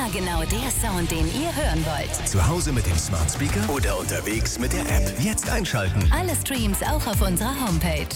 Immer genau der Sound, den ihr hören wollt. Zu Hause mit dem Smart Speaker oder unterwegs mit der App. Jetzt einschalten. Alle Streams auch auf unserer Homepage.